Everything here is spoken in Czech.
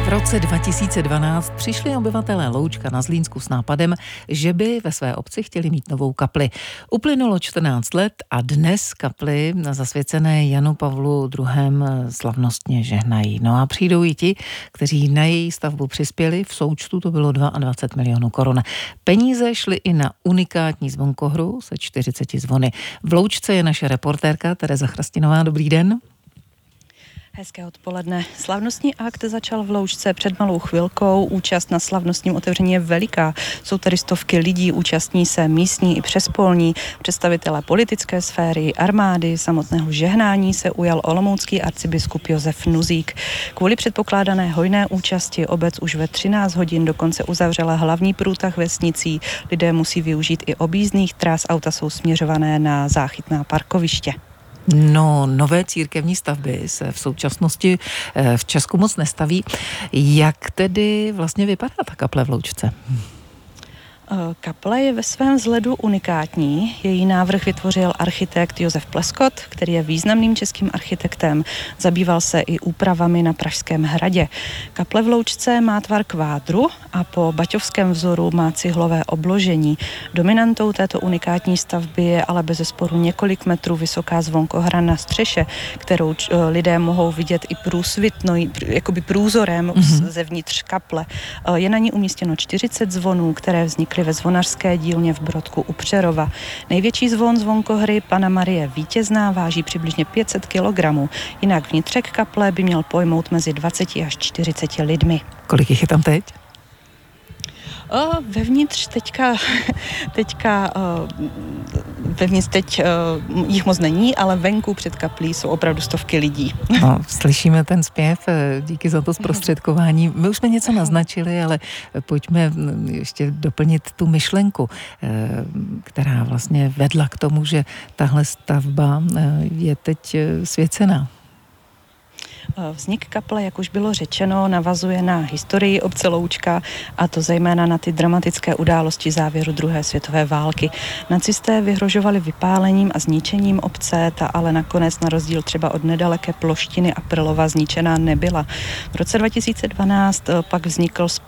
V roce 2012 přišli obyvatelé Loučka na Zlínsku s nápadem, že by ve své obci chtěli mít novou kapli. Uplynulo 14 let a dnes kapli zasvěcené Janu Pavlu II. Slavnostně žehnají. No a přijdou i ti, kteří na její stavbu přispěli. V součtu to bylo 22 milionů korun. Peníze šly i na unikátní zvonkohru se 40 zvony. V Loučce je naše reportérka Tereza Chrastinová. Dobrý den. Hezké odpoledne. Slavnostní akt začal v Loučce před malou chvilkou. Účast na slavnostním otevření je veliká. Jsou tady stovky lidí, účastní se místní i přespolní, představitelé politické sféry, armády, samotného žehnání se ujal olomoucký arcibiskup Josef Nuzík. Kvůli předpokládané hojné účasti obec už ve 13 hodin dokonce uzavřela hlavní průtah vesnicí. Lidé musí využít i objízdných tras, auta jsou směřované na záchytná parkoviště. No, nové církevní stavby se v současnosti v Česku moc nestaví. Jak tedy vlastně vypadá ta kaple v Loučce? Kaple je ve svém vzhledu unikátní. Její návrh vytvořil architekt Josef Pleskot, který je významným českým architektem. Zabýval se i úpravami na Pražském hradě. Kaple v Loučce má tvar kvádru a po baťovském vzoru má cihlové obložení. Dominantou této unikátní stavby je ale bezesporu několik metrů vysoká zvonkohra na střeše, kterou lidé mohou vidět i průsvitno, jakoby průzorem zevnitř kaple. Je na ní umístěno 40 zvonů, které vznikly ve zvonařské dílně v Brodku u Přerova. Největší zvon zvonkohry Panna Marie Vítězná váží přibližně 500 kg. Jinak vnitřek kaple by měl pojmout mezi 20 až 40 lidmi. Kolik jich je tam teď? Vevnitř teď jich moc není, ale venku před kaplí jsou opravdu stovky lidí. No, slyšíme ten zpěv, díky za to zprostředkování. My už jsme něco naznačili, ale pojďme ještě doplnit tu myšlenku, která vlastně vedla k tomu, že tahle stavba je teď svěcená. Vznik kaple, jak už bylo řečeno, navazuje na historii obce Loučka, a to zejména na ty dramatické události závěru druhé světové války. Nacisté vyhrožovali vypálením a zničením obce, ta ale nakonec na rozdíl třeba od nedaleké Ploštiny a Prlova zničená nebyla. V roce 2012 pak vznikl